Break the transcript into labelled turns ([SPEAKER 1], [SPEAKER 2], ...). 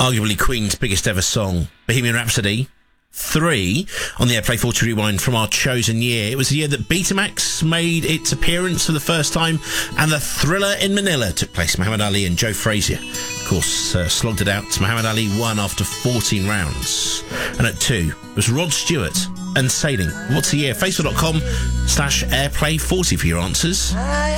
[SPEAKER 1] Arguably Queen's biggest ever song, Bohemian Rhapsody. 3 on the Airplay 40 Rewind from our chosen year. It was the year that Betamax made its appearance for the first time, and the Thriller in Manila took place. Muhammad Ali and Joe Frazier, of course, slogged it out. Muhammad Ali won after 14 rounds. And at 2 was Rod Stewart and Sailing. What's the year? Facebook.com/Airplay40 for your answers.